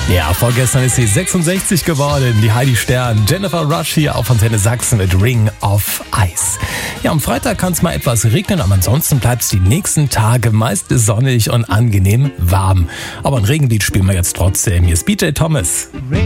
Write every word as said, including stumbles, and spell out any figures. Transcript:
Ja, vorgestern ist sie sechsundsechzig geworden, die Heidi Stern. Jennifer Rush hier auf Antenne Sachsen mit Ring of Ice. Ja, am Freitag kann es mal etwas regnen, aber ansonsten bleibt es die nächsten Tage meist sonnig und angenehm warm. Aber ein Regenlied spielen wir jetzt trotzdem. Hier ist B J Thomas.